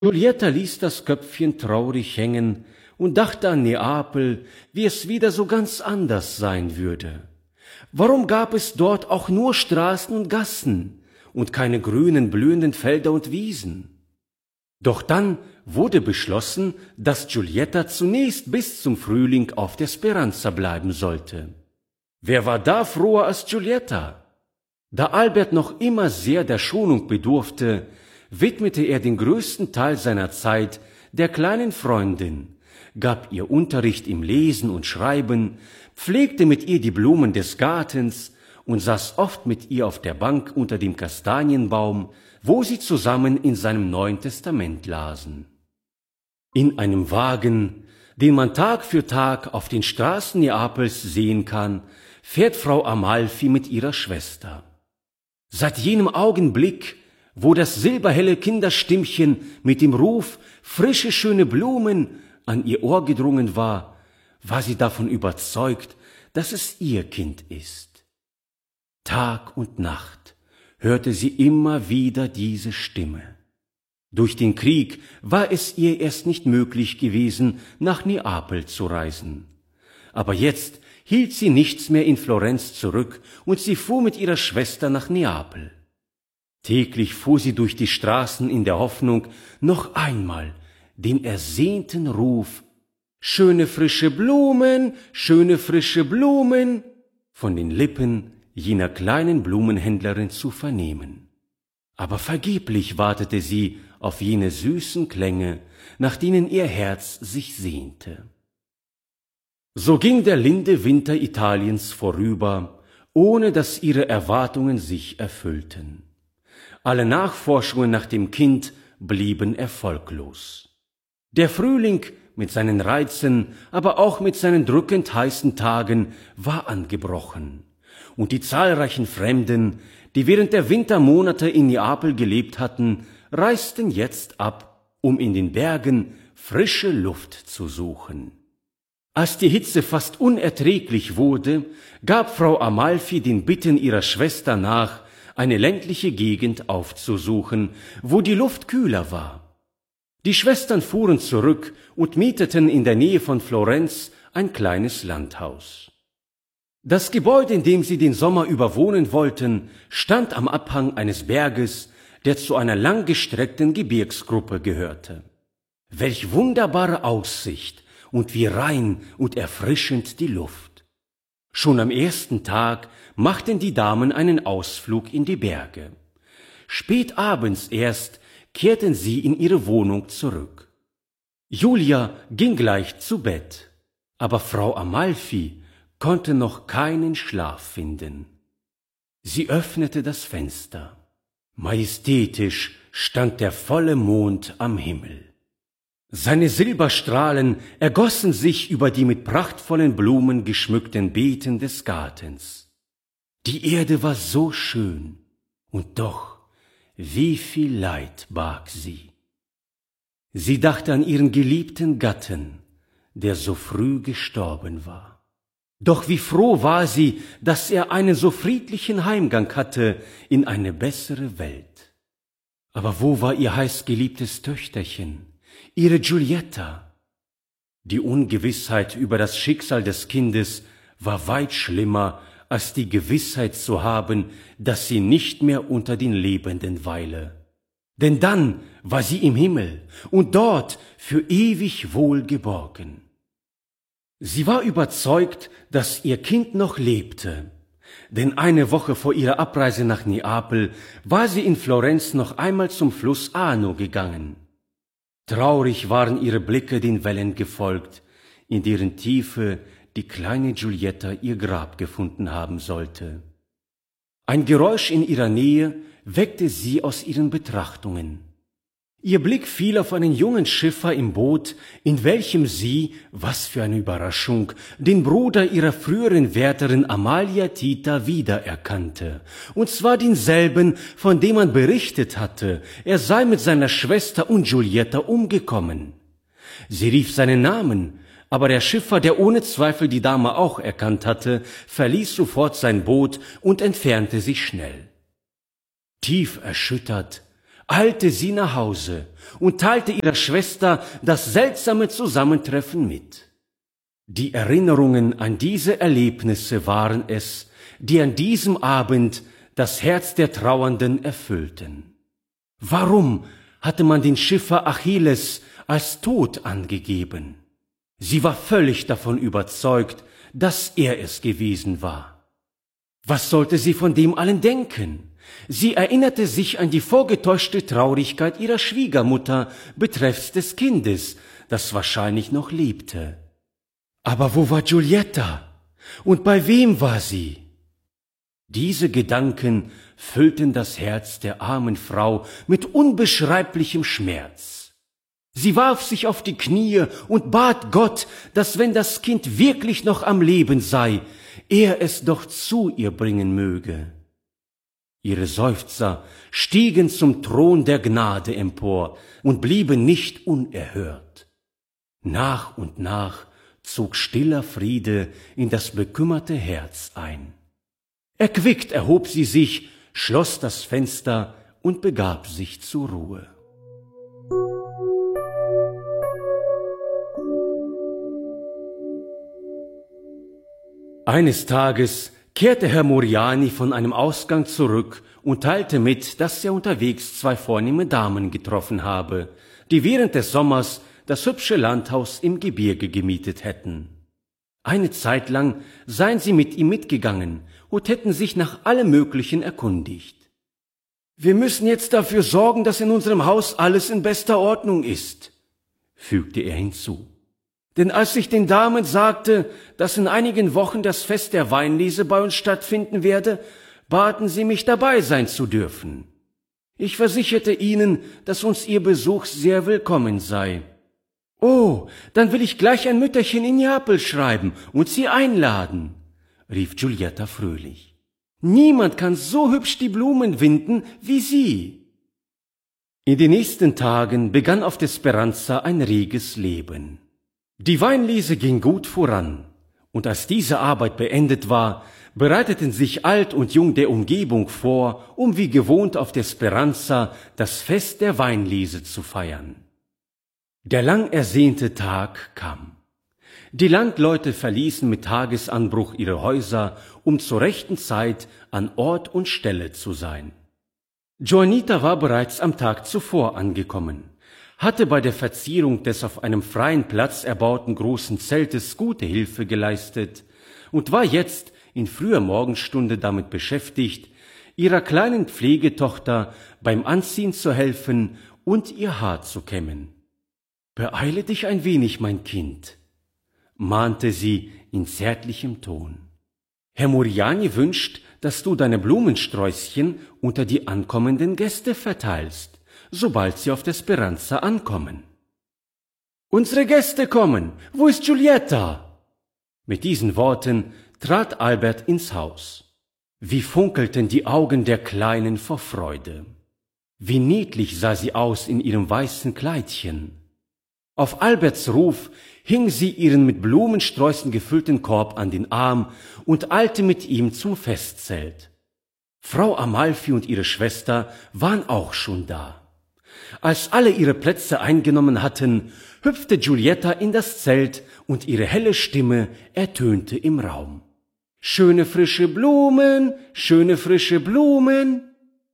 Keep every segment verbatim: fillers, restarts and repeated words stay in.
Giulietta ließ das Köpfchen traurig hängen und dachte an Neapel, wie es wieder so ganz anders sein würde. Warum gab es dort auch nur Straßen und Gassen und keine grünen, blühenden Felder und Wiesen? Doch dann wurde beschlossen, dass Giulietta zunächst bis zum Frühling auf der Speranza bleiben sollte. Wer war da froher als Giulietta? Da Albert noch immer sehr der Schonung bedurfte, widmete er den größten Teil seiner Zeit der kleinen Freundin, gab ihr Unterricht im Lesen und Schreiben, pflegte mit ihr die Blumen des Gartens und saß oft mit ihr auf der Bank unter dem Kastanienbaum, wo sie zusammen in seinem Neuen Testament lasen. In einem Wagen, den man Tag für Tag auf den Straßen Neapels sehen kann, fährt Frau Amalfi mit ihrer Schwester. Seit jenem Augenblick, wo das silberhelle Kinderstimmchen mit dem Ruf »frische, schöne Blumen« an ihr Ohr gedrungen war, war sie davon überzeugt, dass es ihr Kind ist. Tag und Nacht hörte sie immer wieder diese Stimme. Durch den Krieg war es ihr erst nicht möglich gewesen, nach Neapel zu reisen. Aber jetzt hielt sie nichts mehr in Florenz zurück und sie fuhr mit ihrer Schwester nach Neapel. Täglich fuhr sie durch die Straßen in der Hoffnung, noch einmal den ersehnten Ruf »Schöne frische Blumen, schöne frische Blumen« von den Lippen jener kleinen Blumenhändlerin zu vernehmen. Aber vergeblich wartete sie auf jene süßen Klänge, nach denen ihr Herz sich sehnte. So ging der linde Winter Italiens vorüber, ohne dass ihre Erwartungen sich erfüllten. Alle Nachforschungen nach dem Kind blieben erfolglos. Der Frühling mit seinen Reizen, aber auch mit seinen drückend heißen Tagen war angebrochen, und die zahlreichen Fremden, die während der Wintermonate in Neapel gelebt hatten, reisten jetzt ab, um in den Bergen frische Luft zu suchen. Als die Hitze fast unerträglich wurde, gab Frau Amalfi den Bitten ihrer Schwester nach, eine ländliche Gegend aufzusuchen, wo die Luft kühler war. Die Schwestern fuhren zurück und mieteten in der Nähe von Florenz ein kleines Landhaus. Das Gebäude, in dem sie den Sommer über wohnen wollten, stand am Abhang eines Berges, der zu einer langgestreckten Gebirgsgruppe gehörte. Welch wunderbare Aussicht und wie rein und erfrischend die Luft! Schon am ersten Tag machten die Damen einen Ausflug in die Berge. Spät abends erst kehrten sie in ihre Wohnung zurück. Julia ging gleich zu Bett, aber Frau Amalfi konnte noch keinen Schlaf finden. Sie öffnete das Fenster. Majestätisch stand der volle Mond am Himmel. Seine Silberstrahlen ergossen sich über die mit prachtvollen Blumen geschmückten Beeten des Gartens. Die Erde war so schön, und doch, wie viel Leid barg sie. Sie dachte an ihren geliebten Gatten, der so früh gestorben war. Doch wie froh war sie, dass er einen so friedlichen Heimgang hatte in eine bessere Welt. Aber wo war ihr heißgeliebtes Töchterchen, ihre Giulietta? Die Ungewissheit über das Schicksal des Kindes war weit schlimmer, als die Gewissheit zu haben, dass sie nicht mehr unter den Lebenden weile. Denn dann war sie im Himmel und dort für ewig wohl geborgen. Sie war überzeugt, dass ihr Kind noch lebte, denn eine Woche vor ihrer Abreise nach Neapel war sie in Florenz noch einmal zum Fluss Arno gegangen. Traurig waren ihre Blicke den Wellen gefolgt, in deren Tiefe die kleine Giulietta ihr Grab gefunden haben sollte. Ein Geräusch in ihrer Nähe weckte sie aus ihren Betrachtungen. Ihr Blick fiel auf einen jungen Schiffer im Boot, in welchem sie, was für eine Überraschung, den Bruder ihrer früheren Wärterin Amalia Tita wiedererkannte, und zwar denselben, von dem man berichtet hatte, er sei mit seiner Schwester und Giulietta umgekommen. Sie rief seinen Namen, aber der Schiffer, der ohne Zweifel die Dame auch erkannt hatte, verließ sofort sein Boot und entfernte sich schnell. Tief erschüttert, eilte sie nach Hause und teilte ihrer Schwester das seltsame Zusammentreffen mit. Die Erinnerungen an diese Erlebnisse waren es, die an diesem Abend das Herz der Trauernden erfüllten. Warum hatte man den Schiffer Achilles als tot angegeben? Sie war völlig davon überzeugt, dass er es gewesen war. Was sollte sie von dem allen denken? Sie erinnerte sich an die vorgetäuschte Traurigkeit ihrer Schwiegermutter betreffs des Kindes, das wahrscheinlich noch lebte. Aber wo war Giulietta? Und bei wem war sie? Diese Gedanken füllten das Herz der armen Frau mit unbeschreiblichem Schmerz. Sie warf sich auf die Knie und bat Gott, dass wenn das Kind wirklich noch am Leben sei, er es doch zu ihr bringen möge. Ihre Seufzer stiegen zum Thron der Gnade empor und blieben nicht unerhört. Nach und nach zog stiller Friede in das bekümmerte Herz ein. Erquickt erhob sie sich, schloss das Fenster und begab sich zur Ruhe. Eines Tages kehrte Herr Moriani von einem Ausgang zurück und teilte mit, dass er unterwegs zwei vornehme Damen getroffen habe, die während des Sommers das hübsche Landhaus im Gebirge gemietet hätten. Eine Zeit lang seien sie mit ihm mitgegangen und hätten sich nach allem Möglichen erkundigt. »Wir müssen jetzt dafür sorgen, dass in unserem Haus alles in bester Ordnung ist«, fügte er hinzu. »Denn als ich den Damen sagte, dass in einigen Wochen das Fest der Weinlese bei uns stattfinden werde, baten sie mich dabei sein zu dürfen. Ich versicherte ihnen, dass uns ihr Besuch sehr willkommen sei. »Oh, dann will ich gleich ein Mütterchen in Neapel schreiben und sie einladen«, rief Giulietta fröhlich. »Niemand kann so hübsch die Blumen winden wie Sie.« In den nächsten Tagen begann auf der Speranza ein reges Leben. Die Weinlese ging gut voran, und als diese Arbeit beendet war, bereiteten sich alt und jung der Umgebung vor, um wie gewohnt auf der Speranza das Fest der Weinlese zu feiern. Der lang ersehnte Tag kam. Die Landleute verließen mit Tagesanbruch ihre Häuser, um zur rechten Zeit an Ort und Stelle zu sein. Juanita war bereits am Tag zuvor angekommen, hatte bei der Verzierung des auf einem freien Platz erbauten großen Zeltes gute Hilfe geleistet und war jetzt in früher Morgenstunde damit beschäftigt, ihrer kleinen Pflegetochter beim Anziehen zu helfen und ihr Haar zu kämmen. »Beeile dich ein wenig, mein Kind«, mahnte sie in zärtlichem Ton. »Herr Moriani wünscht, dass du deine Blumensträußchen unter die ankommenden Gäste verteilst, sobald sie auf der Speranza ankommen.« »Unsere Gäste kommen! Wo ist Giulietta?« Mit diesen Worten trat Albert ins Haus. Wie funkelten die Augen der Kleinen vor Freude! Wie niedlich sah sie aus in ihrem weißen Kleidchen! Auf Alberts Ruf hing sie ihren mit Blumensträußen gefüllten Korb an den Arm und eilte mit ihm zum Festzelt. Frau Amalfi und ihre Schwester waren auch schon da. Als alle ihre Plätze eingenommen hatten, hüpfte Giulietta in das Zelt und ihre helle Stimme ertönte im Raum. »Schöne frische Blumen, schöne frische Blumen!«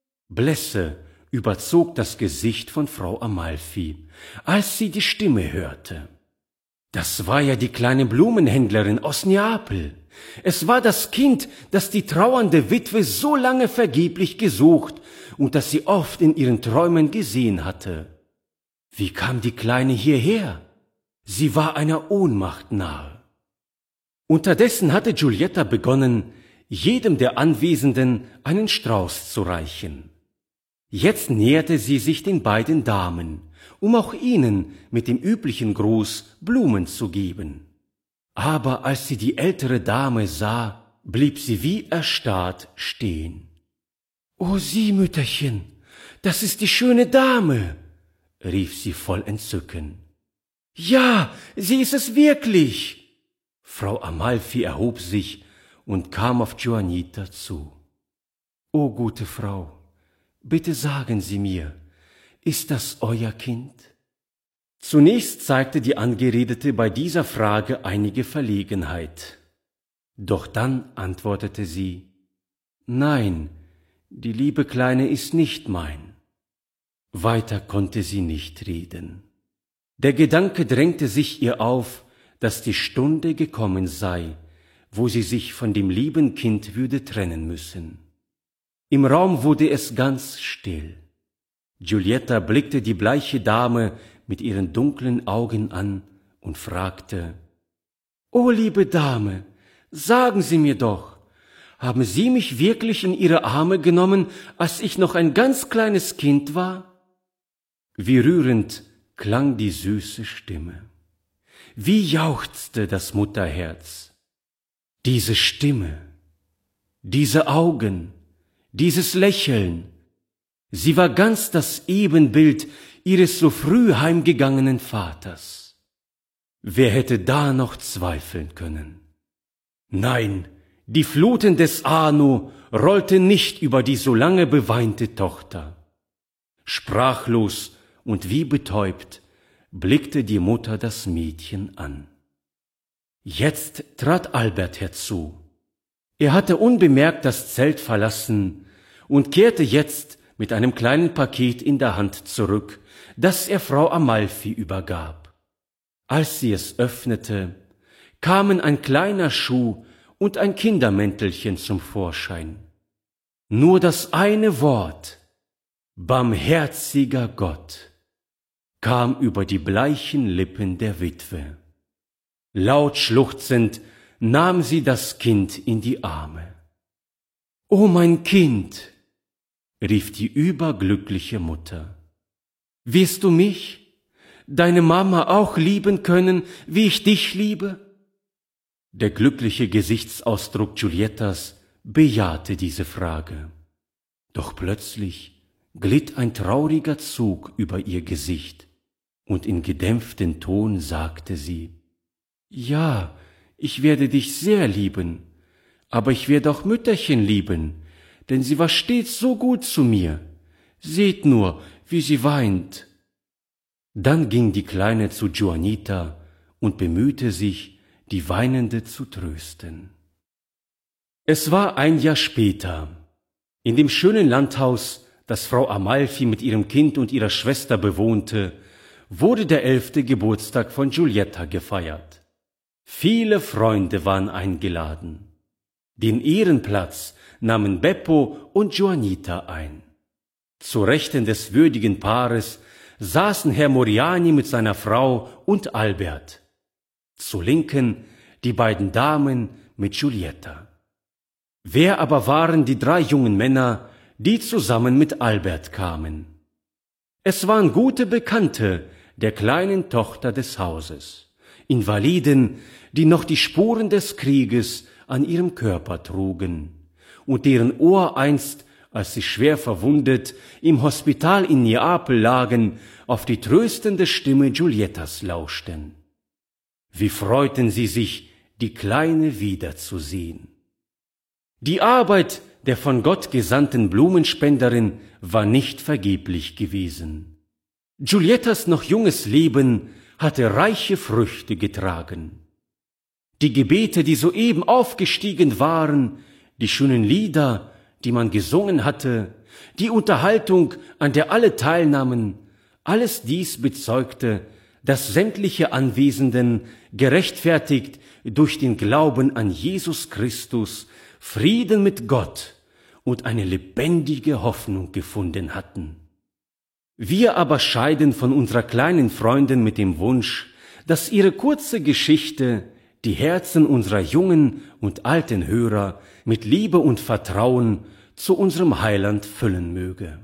Blässe überzog das Gesicht von Frau Amalfi, als sie die Stimme hörte. Das war ja die kleine Blumenhändlerin aus Neapel. Es war das Kind, das die trauernde Witwe so lange vergeblich gesucht und das sie oft in ihren Träumen gesehen hatte. Wie kam die Kleine hierher? Sie war einer Ohnmacht nahe. Unterdessen hatte Giulietta begonnen, jedem der Anwesenden einen Strauß zu reichen. Jetzt näherte sie sich den beiden Damen, um auch ihnen mit dem üblichen Gruß Blumen zu geben. Aber als sie die ältere Dame sah, blieb sie wie erstarrt stehen. »O sieh, Mütterchen, das ist die schöne Dame«, rief sie voll Entzücken. »Ja, sie ist es wirklich!« Frau Amalfi erhob sich und kam auf Juanita zu. »O gute Frau, bitte sagen Sie mir, ist das euer Kind? Zunächst zeigte die Angeredete bei dieser Frage einige Verlegenheit. Doch dann antwortete sie: Nein, die liebe Kleine ist nicht mein. Weiter konnte sie nicht reden. Der Gedanke drängte sich ihr auf, dass die Stunde gekommen sei, wo sie sich von dem lieben Kind würde trennen müssen. Im Raum wurde es ganz still. Giulietta blickte die bleiche Dame mit ihren dunklen Augen an und fragte: »O liebe Dame, sagen Sie mir doch, haben Sie mich wirklich in Ihre Arme genommen, als ich noch ein ganz kleines Kind war?« Wie rührend klang die süße Stimme. Wie jauchzte das Mutterherz. Diese Stimme, diese Augen, dieses Lächeln, sie war ganz das Ebenbild ihres so früh heimgegangenen Vaters. Wer hätte da noch zweifeln können? Nein, die Fluten des Arno rollten nicht über die so lange beweinte Tochter. Sprachlos und wie betäubt blickte die Mutter das Mädchen an. Jetzt trat Albert herzu. Er hatte unbemerkt das Zelt verlassen und kehrte jetzt mit einem kleinen Paket in der Hand zurück, das er Frau Amalfi übergab. Als sie es öffnete, kamen ein kleiner Schuh und ein Kindermäntelchen zum Vorschein. Nur das eine Wort, barmherziger Gott, kam über die bleichen Lippen der Witwe. Laut schluchzend nahm sie das Kind in die Arme. »O mein Kind«, rief die überglückliche Mutter, »wirst du mich, deine Mama, auch lieben können, wie ich dich liebe?« Der glückliche Gesichtsausdruck Giuliettas bejahte diese Frage. Doch plötzlich glitt ein trauriger Zug über ihr Gesicht, und in gedämpftem Ton sagte sie: »Ja, ich werde dich sehr lieben, aber ich werde auch Mütterchen lieben, denn sie war stets so gut zu mir. Seht nur, wie sie weint.« Dann ging die Kleine zu Juanita und bemühte sich, die Weinende zu trösten. Es war ein Jahr später. In dem schönen Landhaus, das Frau Amalfi mit ihrem Kind und ihrer Schwester bewohnte, wurde der elfte Geburtstag von Giulietta gefeiert. Viele Freunde waren eingeladen. Den Ehrenplatz nahmen Beppo und Juanita ein. Zu Rechten des würdigen Paares saßen Herr Moriani mit seiner Frau und Albert. Zu Linken die beiden Damen mit Giulietta. Wer aber waren die drei jungen Männer, die zusammen mit Albert kamen? Es waren gute Bekannte der kleinen Tochter des Hauses, Invaliden, die noch die Spuren des Krieges an ihrem Körper trugen und deren Ohr einst, als sie schwer verwundet im Hospital in Neapel lagen, auf die tröstende Stimme Giuliettas lauschten. Wie freuten sie sich, die Kleine wiederzusehen. Die Arbeit der von Gott gesandten Blumenspenderin war nicht vergeblich gewesen. Giuliettas noch junges Leben hatte reiche Früchte getragen. Die Gebete, die soeben aufgestiegen waren, die schönen Lieder, die man gesungen hatte, die Unterhaltung, an der alle teilnahmen, alles dies bezeugte, dass sämtliche Anwesenden, gerechtfertigt durch den Glauben an Jesus Christus, Frieden mit Gott und eine lebendige Hoffnung gefunden hatten. Wir aber scheiden von unserer kleinen Freundin mit dem Wunsch, dass ihre kurze Geschichte die Herzen unserer jungen und alten Hörer mit Liebe und Vertrauen zu unserem Heiland füllen möge.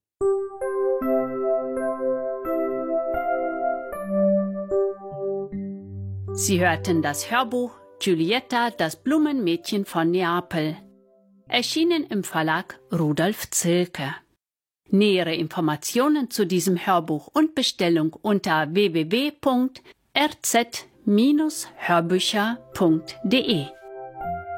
Sie hörten das Hörbuch Giulietta, das Blumenmädchen von Neapel, erschienen im Verlag Rudolf Zilke. Nähere Informationen zu diesem Hörbuch und Bestellung unter w w w punkt r z Bindestrich hörbücher punkt de.